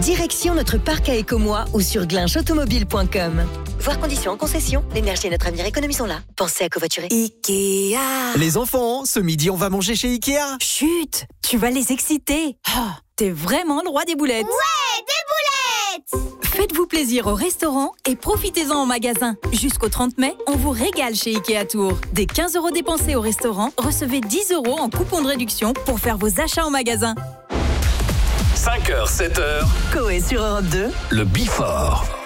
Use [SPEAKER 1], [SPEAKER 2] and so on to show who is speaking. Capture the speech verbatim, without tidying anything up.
[SPEAKER 1] Direction notre parc à Écomois ou sur glinche automobile point com. Voir conditions en concession, l'énergie est notre avenir, économisons-la. Pensez à covoiturer.
[SPEAKER 2] Ikea.
[SPEAKER 3] Les enfants, ce midi on va manger chez Ikea.
[SPEAKER 2] Chut, tu vas les exciter. Oh, t'es vraiment le roi des boulettes.
[SPEAKER 4] Ouais, des boulettes.
[SPEAKER 2] Faites-vous plaisir au restaurant et profitez-en au magasin. Jusqu'au trente mai, on vous régale chez Ikea Tour. Dès quinze euros dépensés au restaurant, recevez dix euros en coupon de réduction pour faire vos achats au magasin.
[SPEAKER 5] cinq heures, sept heures.
[SPEAKER 1] Coé sur Europe deux.
[SPEAKER 5] Le Before.